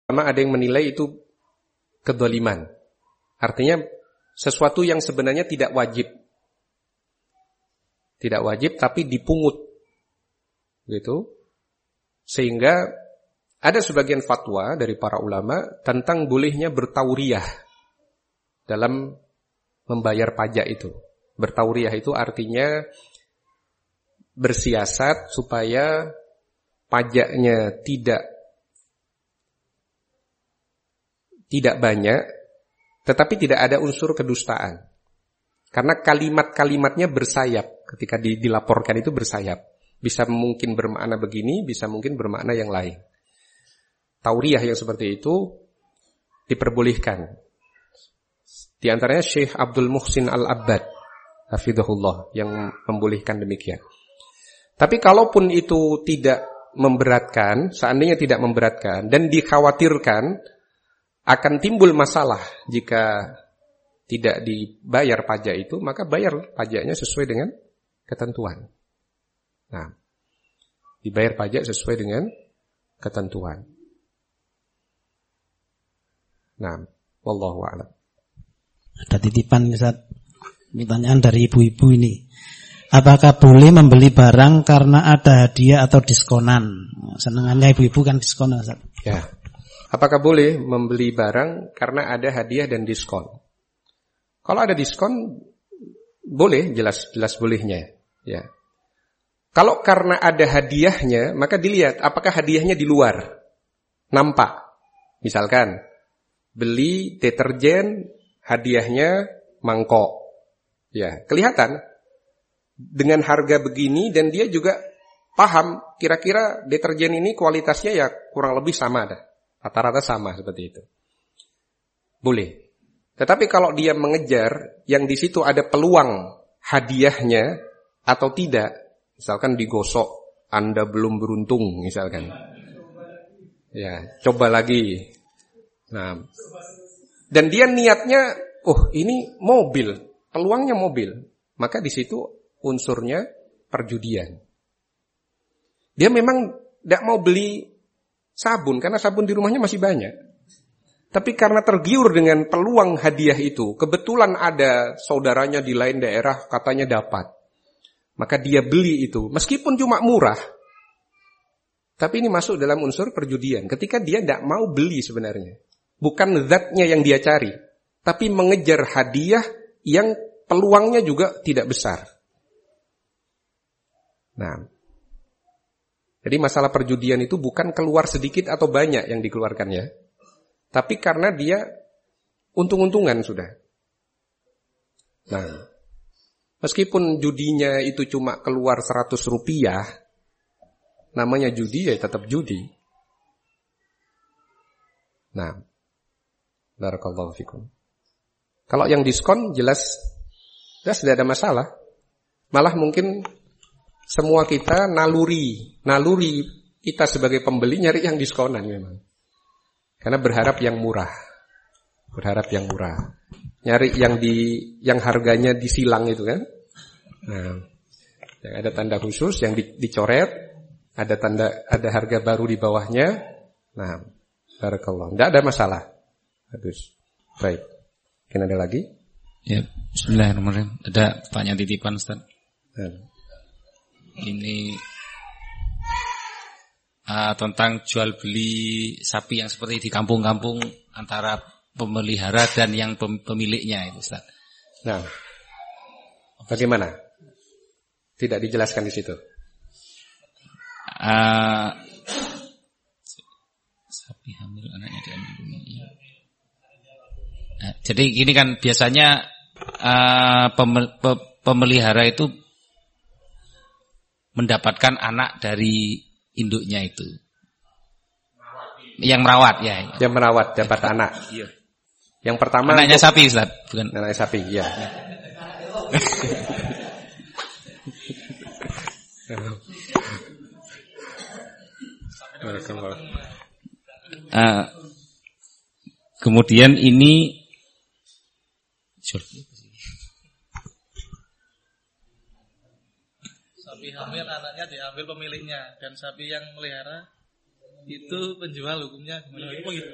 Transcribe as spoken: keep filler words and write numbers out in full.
Ulama ada yang menilai itu kedzaliman. Artinya sesuatu yang sebenarnya tidak wajib. Tidak wajib tapi dipungut. Gitu. Sehingga ada sebagian fatwa dari para ulama tentang bolehnya bertauriyah dalam membayar pajak itu. Bertauriyah itu artinya bersiasat supaya pajaknya tidak tidak banyak, tetapi tidak ada unsur kedustaan. Karena kalimat-kalimatnya bersayap, ketika dilaporkan itu bersayap. Bisa mungkin bermakna begini, bisa mungkin bermakna yang lain. Tauriyah yang seperti itu diperbolehkan. Di antaranya Syekh Abdul Muhsin Al-Abbad, hafizahullah, yang membolehkan demikian. Tapi kalaupun itu tidak memberatkan, seandainya tidak memberatkan, dan dikhawatirkan akan timbul masalah jika tidak dibayar pajak itu, maka bayar pajaknya sesuai dengan ketentuan. Nah, dibayar pajak sesuai dengan ketentuan. Nah, wallahu a'lam. Ada titipan Ustaz. Pertanyaan dari ibu-ibu ini. Apakah boleh membeli barang karena ada hadiah atau diskonan? Senangannya ibu-ibu kan diskon, Ustaz. Ya. Apakah boleh membeli barang karena ada hadiah dan diskon? Kalau ada diskon, boleh, jelas-jelas bolehnya. Ya. Kalau karena ada hadiahnya, maka dilihat apakah hadiahnya di luar. Nampak. Misalkan, beli deterjen, hadiahnya mangkok. Ya, kelihatan. Dengan harga begini dan dia juga paham kira-kira deterjen ini kualitasnya ya kurang lebih sama dah. Rata-rata sama seperti itu. Boleh. Tetapi kalau dia mengejar yang di situ ada peluang hadiahnya atau tidak, misalkan digosok, Anda belum beruntung misalkan. Ya, coba lagi. Nah, dan dia niatnya, oh ini mobil, peluangnya mobil, maka di situ unsurnya perjudian. Dia memang tidak mau beli sabun karena sabun di rumahnya masih banyak. Tapi karena tergiur dengan peluang hadiah itu, kebetulan ada saudaranya di lain daerah katanya dapat. Maka dia beli itu, meskipun cuma murah. Tapi ini masuk dalam unsur perjudian. Ketika dia tidak mau beli sebenarnya. Bukan zatnya yang dia cari. Tapi mengejar hadiah yang peluangnya juga tidak besar. Nah, jadi masalah perjudian itu bukan keluar sedikit atau banyak yang dikeluarkannya. Tapi karena dia untung-untungan sudah. Nah, meskipun judinya itu cuma keluar seratus rupiah, namanya judi ya tetap judi. Nah, barakallahu fikum. Kalau yang diskon jelas, jelas tidak ada masalah. Malah mungkin semua kita naluri, naluri kita sebagai pembeli nyari yang diskonan memang. Karena berharap yang murah. Berharap yang murah. Nyari yang di yang harganya disilang itu kan. Nah, yang ada tanda khusus yang di, dicoret, ada tanda ada harga baru di bawahnya. Nah, barakallah. Tidak ada masalah. Bagus. Baik. Mungkin ada lagi? Ya, bismillahirrahmanirrahim. Ada pertanyaan titipan, Ustaz. Nah. Ini uh, tentang jual beli sapi yang seperti di kampung-kampung antara pemelihara dan yang pemiliknya itu, Ustaz. Nah, bagaimana? Tidak dijelaskan di situ. Uh, sapi hamil anaknya diambil. Nah, jadi gini kan biasanya uh, pemel, pe, pemelihara itu mendapatkan anak dari induknya itu. Yang merawat ya. Yang merawat dapat anak. Iya. Yang pertama anaknya untuk, sapi, Ustaz, bukan. Anaknya sapi, ya. uh, kemudian ini sapi hamil anaknya diambil pemiliknya dan sapi yang melihara itu penjual hukumnya gimana?